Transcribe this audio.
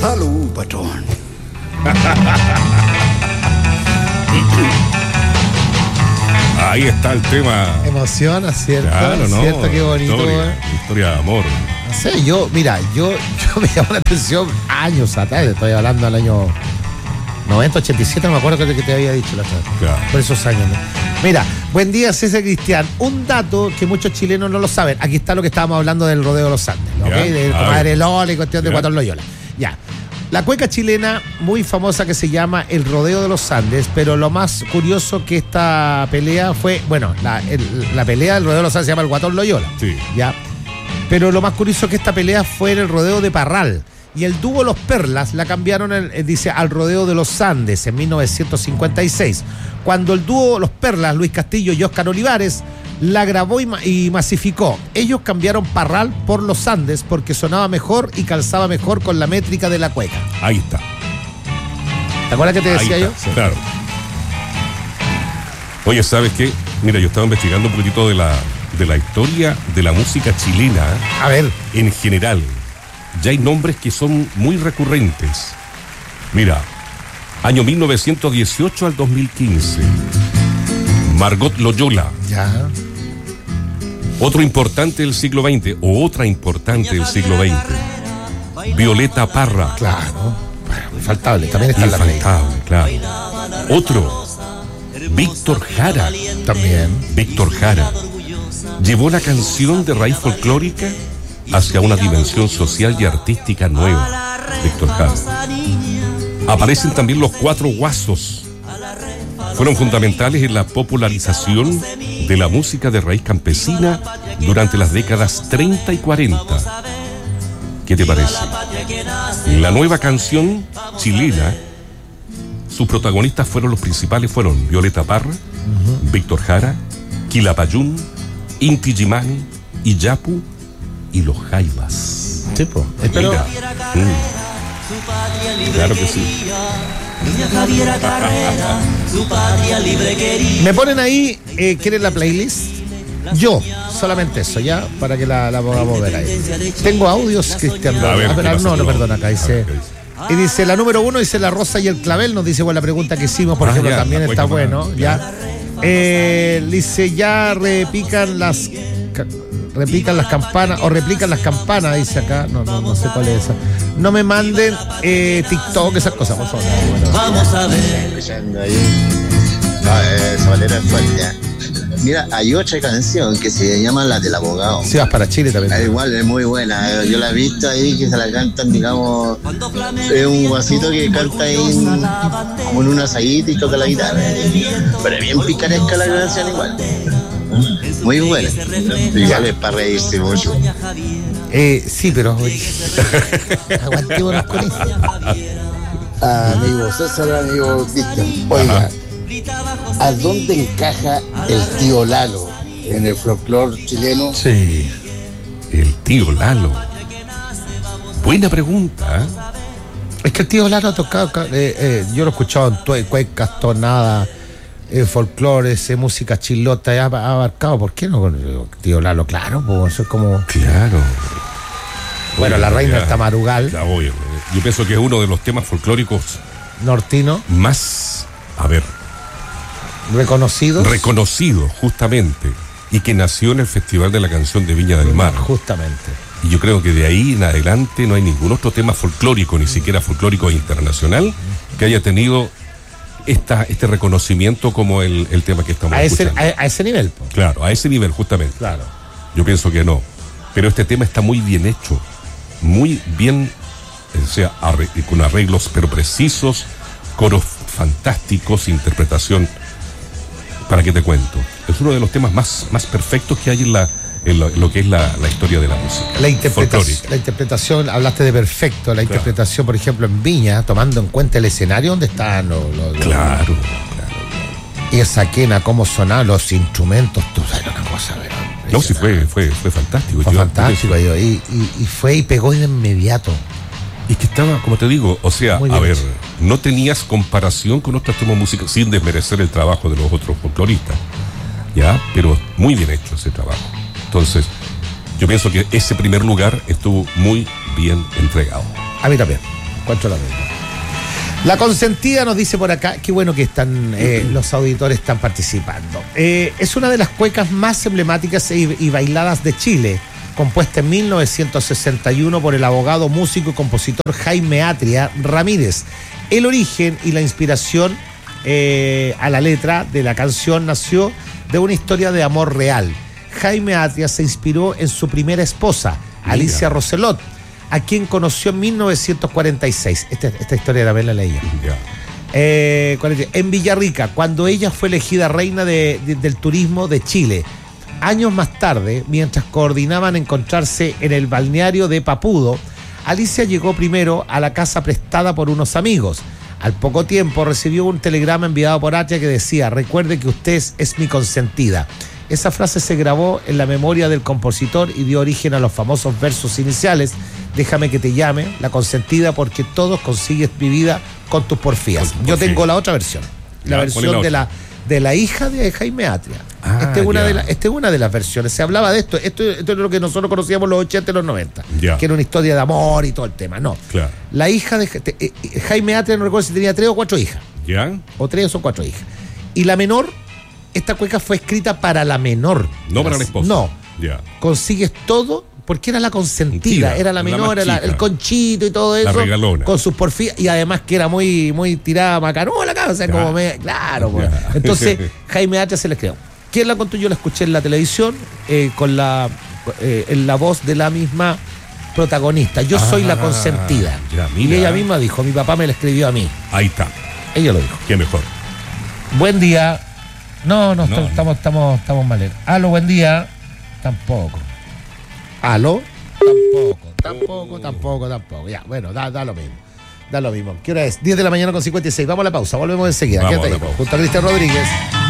Salud, patrón. Ahí está el tema. Emociona, ¿cierto? Claro, ¿no? ¿Cierto? Qué bonito. Historia de amor. No sé, yo me llamó la atención años atrás, estoy hablando del año 90, 87, no me acuerdo que te había dicho la otra vez. Claro. Por esos años, ¿no? Mira, buen día, César Cristian. Un dato que muchos chilenos no lo saben. Aquí está lo que estábamos hablando del rodeo de los Andes, ¿no? ¿Okay? Del compadre Lola y cuestión de Guatón Loyola. Ya. La cueca chilena muy famosa que se llama el Rodeo de los Andes, pero lo más curioso que esta pelea fue, bueno, la pelea del Rodeo de los Andes se llama el Guatón Loyola. Sí. Ya. Pero lo más curioso que esta pelea fue en el Rodeo de Parral. Y el dúo Los Perlas la cambiaron, dice, al Rodeo de los Andes en 1956. Cuando el dúo Los Perlas, Luis Castillo y Óscar Olivares, la grabó y masificó. Ellos cambiaron Parral por Los Andes porque sonaba mejor y calzaba mejor con la métrica de la cueca. Ahí está. ¿Te acuerdas que te decía yo? Sí. Claro. Oye, ¿sabes qué? Mira, yo estaba investigando un poquitito de la historia de la música chilena. A ver. En general. Ya hay nombres que son muy recurrentes. Mira, año 1918 al 2015. Margot Loyola. Ya. Otro importante del siglo XX, o otra importante del siglo XX. Violeta Parra. Claro. Bueno, infaltable. También está en la ley. Infaltable, claro. Otro, Víctor Jara. También. Víctor Jara llevó la canción de raíz folclórica hacia una dimensión social y artística nueva. Víctor Jara. Aparecen también los Cuatro Guasos. Fueron fundamentales en la popularización de la música de raíz campesina durante las décadas 30 y 40. ¿Qué te parece? La nueva canción chilena, sus protagonistas fueron Violeta Parra, Víctor Jara, Quilapayún, Inti Illimani, Iyapu y los Jaivas. Tipo. Mira. Claro que sí. Me ponen ahí, ¿quieren la playlist? Yo, solamente eso, ya, para que la podamos ver ahí. Tengo audios, Cristian. Perdona, acá dice. Y dice, la número 1 dice La Rosa y el Clavel, nos dice, bueno, la pregunta que hicimos, por ejemplo, también está bueno, ya. Dice, ya repican las campanas, o replican las campanas, dice acá, no sé cuál es esa. No me manden TikTok, esas cosas, por favor. Bueno. Vamos a ver. Escuchando ahí. Valera actualidad. Mira, hay otra canción que se llama La del Abogado. Si vas para Chile también. Igual es muy buena. Yo la he visto ahí que se la cantan, digamos, es un guasito que canta ahí como en un asadito y toca la guitarra. Pero es bien picaresca la canción igual. Muy buena. Igual es para reírse mucho. Sí, pero aguantémonos con eso. Amigo César, amigo Cristian. Oiga, ¿a dónde encaja el tío Lalo en el folclore chileno? Sí, el tío Lalo. Buena pregunta, ¿eh? Es que el tío Lalo ha tocado, yo lo he escuchado en cuecas, tonadas, folclore, música chilota, ha abarcado. ¿Por qué no con el tío Lalo? Claro, pues eso es como. Claro. Bueno, La Reina del Tamarugal. Claro, yo pienso que es uno de los temas folclóricos nortino más, reconocido justamente, y que nació en el Festival de la Canción de Viña del Mar. Justamente. Y yo creo que de ahí en adelante no hay ningún otro tema folclórico, ni siquiera folclórico internacional, que haya tenido este reconocimiento como el tema que estamos escuchando. A ese nivel. Pues. Claro, a ese nivel justamente. Claro. Yo pienso que no. Pero este tema está muy bien hecho, muy bien, con arreglos pero precisos, coros fantásticos, interpretación. ¿Para qué te cuento? Es uno de los temas más perfectos que hay en lo que es la historia de la música. La interpretación, hablaste de perfecto, la interpretación, por ejemplo, en Viña, tomando en cuenta el escenario donde están los Claro. Y esa quena, cómo sonaban los instrumentos, tú sabes una cosa, ¿verdad? No, sí, fue fantástico. Fue fantástico, y fue y pegó de inmediato. Y que estaba, como te digo, no tenías comparación con otros temas musicales, sin desmerecer el trabajo de los otros folcloristas, ¿ya? Pero muy bien hecho ese trabajo. Entonces, yo pienso que ese primer lugar estuvo muy bien entregado. A mí también. 4 de la tarde. La consentida nos dice por acá, qué bueno que están los auditores están participando. Es una de las cuecas más emblemáticas y bailadas de Chile, compuesta en 1961 por el abogado, músico y compositor Jaime Atria Ramírez. El origen y la inspiración a la letra de la canción nació de una historia de amor real. Jaime Atria se inspiró en su primera esposa, Alicia Roselot, a quien conoció en 1946. Esta historia también la leía. En Villarrica, cuando ella fue elegida reina del turismo de Chile. Años más tarde, mientras coordinaban encontrarse en el balneario de Papudo, Alicia llegó primero a la casa prestada por unos amigos. Al poco tiempo recibió un telegrama enviado por Atria que decía: recuerde que usted es mi consentida. Esa frase se grabó en la memoria del compositor y dio origen a los famosos versos iniciales: déjame que te llame, la consentida, porque todos consigues mi vida con tus porfías. Yo tengo la otra versión, la versión de la hija de Jaime Atria. Esta es una de las versiones. Se hablaba de esto. Esto es lo que nosotros conocíamos los 80 y los 90, que era una historia de amor y todo el tema. No. Claro. La hija de Jaime Atria, no recuerdo si tenía 3 o 4 hijas. O 3 o 4 hijas. Y la menor, esta cueca fue escrita para la menor. No para la esposa. No. Consigues todo, porque era la consentida, era la menor, era el conchito y todo eso. La regalona. Con sus porfías, y además que era muy, muy tirada macarola, o sea, como claro, pues. Entonces, Jaime Atria se la escribió. ¿Quién la contó? Yo la escuché en la televisión, en la voz de la misma protagonista. Yo soy la consentida. Y ella misma dijo: mi papá me la escribió a mí. Ahí está. Ella lo dijo. ¿Qué mejor? Buen día. No. Estamos mal. Aló, buen día. Tampoco. ¿Aló? Tampoco. Ya, bueno, da lo mismo. Da lo mismo. ¿Qué hora es? 10 de la mañana con 56. Vamos a la pausa. Volvemos enseguida. Quédate ahí, junto a Cristian Rodríguez.